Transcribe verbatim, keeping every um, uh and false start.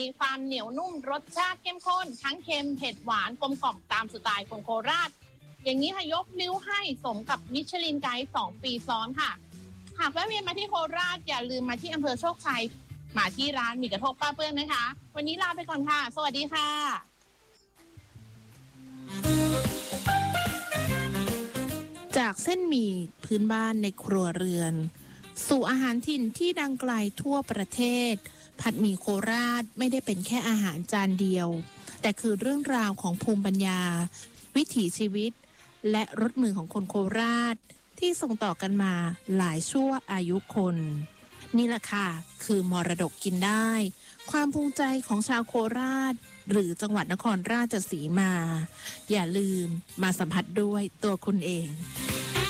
ความเหนียวนุ่มรสชาติเข้มข้นทั้งเค็มเผ็ดหวานกลมกล่อมตามสไตล์คนโคราชอย่างนี้ค่ะยกนิ้วให้สมกับมิชลินไกด์สองปีซ้อนค่ะหากแวะเวียนมาที่โคราชอย่าลืมมาที่อำเภอโชคชัยมาที่ร้านหมี่กระทบป้าเปื้อนนะคะวันนี้ลาไปก่อนค่ะสวัสดีค่ะจากเส้นหมี่พื้นบ้านในครัวเรือนสู่อาหารถิ่นที่ดังไกลทั่วประเทศผัดหมี่โคราชไม่ได้เป็นแค่อาหารจานเดียวแต่คือเรื่องราวของภูมิปัญญาวิถีชีวิตและรสมือของคนโคราชที่ส่งต่อกันมาหลายชั่วอายุคนนี่แหละค่ะคือมรดกกินได้ความภูมิใจของชาวโคราชหรือจังหวัดนครราชสีมาอย่าลืมมาสัมผัสด้วยตัวคุณเอง